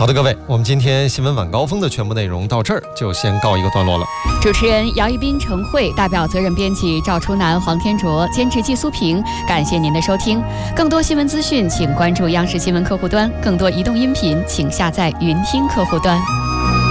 好的，各位，我们今天新闻晚高峰的全部内容到这儿就先告一个段落了。 主持人姚一斌、程慧，代表责任编辑赵初南、黄天卓，监制季苏平。感谢您的收听。更多新闻资讯，请关注央视新闻客户端；更多移动音频，请下载云听客户端。